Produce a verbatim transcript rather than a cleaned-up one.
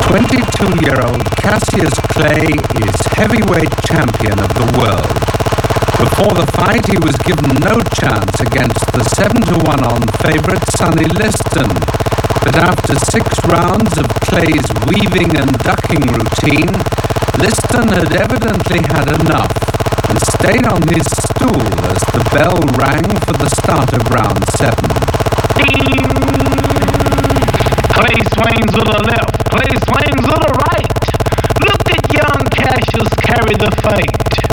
twenty-two-year-old Cassius Clay is heavyweight champion of the world. Before the fight, he was given no chance against the seven to one on favourite Sonny Liston. But after six rounds of Clay's weaving and ducking routine, Liston had evidently had enough and stayed on his stool as the bell rang for the start of round seven. Ding! Clay swings to the left, Clay swings to the right. Look at young Cassius carry the fight.